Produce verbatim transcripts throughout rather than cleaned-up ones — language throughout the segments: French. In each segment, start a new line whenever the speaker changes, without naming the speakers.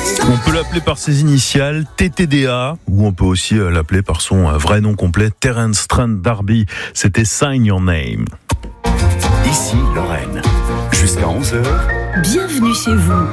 On peut l'appeler par ses initiales, T T D A, ou on peut aussi l'appeler par son vrai nom complet, Terence Trent D'Arby. C'était Sign Your Name.
Ici Lorraine, jusqu'à onze heures.
Bienvenue chez vous.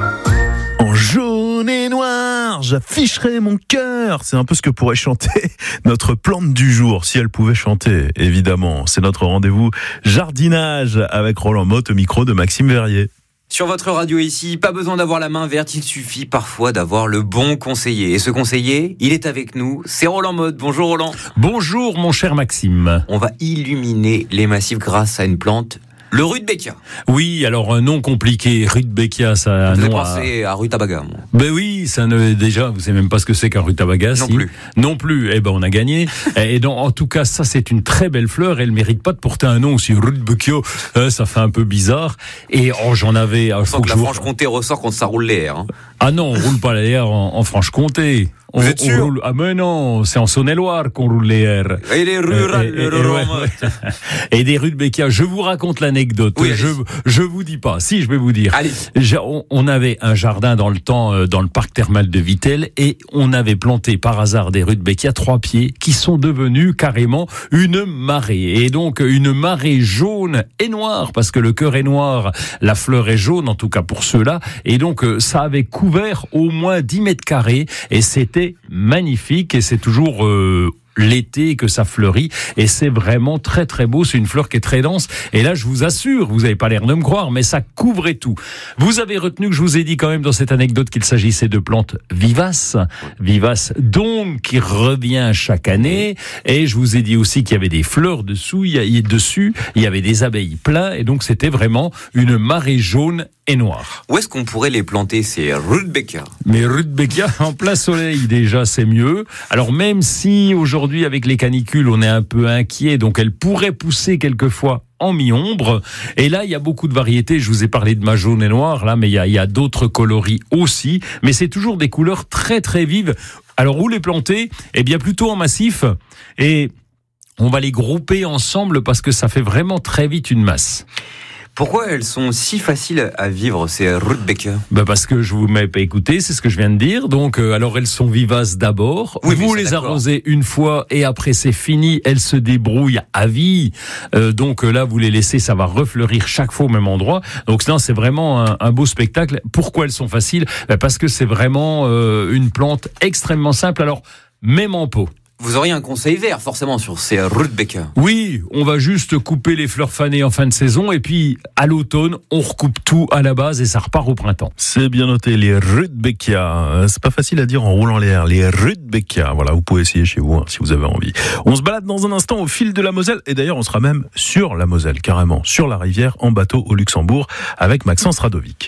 En jaune et noir, j'afficherai mon cœur. C'est un peu ce que pourrait chanter notre plante du jour, si elle pouvait chanter, évidemment. C'est notre rendez-vous jardinage avec Roland Motte au micro de Maxime Verrier.
Sur votre radio ici, pas besoin d'avoir la main verte, il suffit parfois d'avoir le bon conseiller. Et ce conseiller, il est avec nous, c'est Roland Motte. Bonjour Roland.
Bonjour mon cher Maxime.
On va illuminer les massifs grâce à une plante, le rudbeckia.
Oui, alors un nom compliqué, rudbeckia, ça a un
Vous avez
nom
pensé à, à rutabaga, moi.
Ben oui, ça ne, déjà, vous savez même pas ce que c'est qu'un rutabaga.
Non
si.
plus.
Non plus. Eh ben, on a gagné. Et donc, en tout cas, ça, c'est une très belle fleur. Elle mérite pas de porter un nom aussi rudbeckia. Euh, ça fait un peu bizarre. Et oh, j'en avais.
On sent que la Franche-Comté ressort quand ça roule l'air. Hein.
Ah non, on roule pas l'air en, en Franche-Comté.
Vous
on,
êtes sûr?
on roule... Ah mais non, c'est en Saône-et-Loire qu'on roule les airs.
Et les rurales,
et, et,
le
et,
Roland
ouais,
Motte.
ouais. Et des rudbeckia. Je vous raconte l'anecdote.
Oui,
je, je vous dis pas. Si, je vais vous dire.
Allez.
On, on avait un jardin dans le temps, euh, dans le parc thermal de Vittel, et on avait planté par hasard des rudbeckia trois pieds qui sont devenus carrément une marée. Et donc une marée jaune et noire, parce que le cœur est noir, la fleur est jaune, en tout cas pour ceux-là. Et donc euh, ça avait couvert au moins dix mètres carrés, et c'était magnifique. Et c'est toujours euh, l'été que ça fleurit, et c'est vraiment très très beau. C'est une fleur qui est très dense, et là je vous assure, vous n'avez pas l'air de me croire, mais ça couvrait tout. Vous avez retenu que je vous ai dit quand même dans cette anecdote qu'il s'agissait de plantes vivaces, vivaces donc qui revient chaque année, et je vous ai dit aussi qu'il y avait des fleurs dessous, il y a, dessus, il y avait des abeilles plein, et donc c'était vraiment une marée jaune et noire.
Où est-ce qu'on pourrait les planter, ces rudbeckia?
Mais rudbeckia en plein soleil, déjà c'est mieux. Alors même si aujourd'hui avec les canicules on est un peu inquiet, donc elle pourrait pousser quelquefois en mi-ombre. Et là, il y a beaucoup de variétés. Je vous ai parlé de ma jaune et noire, là, mais il y a, il y a d'autres coloris aussi. Mais c'est toujours des couleurs très très vives. Alors où les planter? Eh bien plutôt en massif. Et on va les grouper ensemble parce que ça fait vraiment très vite une masse.
Pourquoi elles sont si faciles à vivre, ces rudbeckia?
Bah parce que je vous mets pas écouté, c'est ce que je viens de dire. Donc, euh, alors elles sont vivaces d'abord.
Oui,
vous les d'accord. arrosez une fois et après c'est fini. Elles se débrouillent à vie. Euh, donc là, vous les laissez, ça va refleurir chaque fois au même endroit. Donc non, c'est vraiment un, un beau spectacle. Pourquoi elles sont faciles? Bah parce que c'est vraiment euh, une plante extrêmement simple. Alors même en pot.
Vous auriez un conseil vert, forcément, sur ces rudbeckia.
Oui, on va juste couper les fleurs fanées en fin de saison, et puis à l'automne, on recoupe tout à la base et ça repart au printemps.
C'est bien noté, les rudbeckia. C'est pas facile à dire en roulant l'air, les rudbeckia. Voilà, vous pouvez essayer chez vous hein, si vous avez envie. On se balade dans un instant au fil de la Moselle, et d'ailleurs on sera même sur la Moselle, carrément, sur la rivière, en bateau au Luxembourg, avec Maxence Radovic.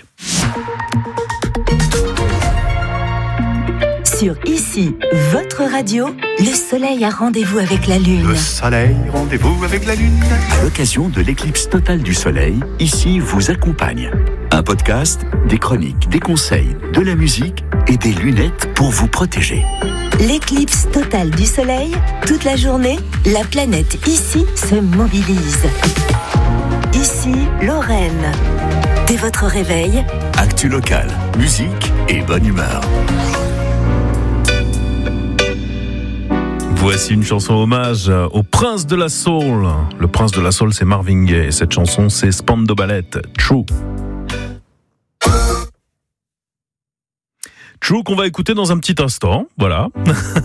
Sur Ici, votre radio, le soleil a rendez-vous avec la lune.
Le soleil, rendez-vous avec la lune. À l'occasion de l'éclipse totale du soleil, Ici vous accompagne. Un podcast, des chroniques, des conseils, de la musique et des lunettes pour vous protéger.
L'éclipse totale du soleil, toute la journée, la planète Ici se mobilise. Ici, Lorraine. Dès votre réveil,
actu locale, musique et bonne humeur.
Voici une chanson hommage au prince de la soul. Le prince de la soul, c'est Marvin Gaye. Cette chanson, c'est Spandau Ballet, True. True qu'on va écouter dans un petit instant. Voilà.